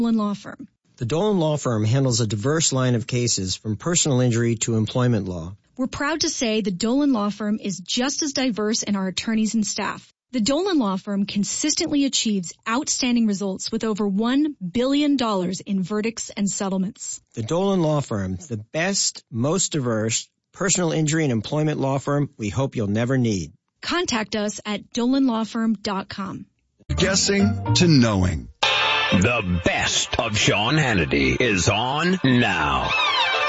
Dolan Law Firm. The Dolan Law Firm handles a diverse line of cases from personal injury to employment law. We're proud to say the Dolan Law Firm is just as diverse in our attorneys and staff. The Dolan Law Firm consistently achieves outstanding results with over $1 billion in verdicts and settlements. The Dolan Law Firm, the best, most diverse personal injury and employment law firm we hope you'll never need. Contact us at dolanlawfirm.com. Guessing to knowing. The best of Sean Hannity is on now.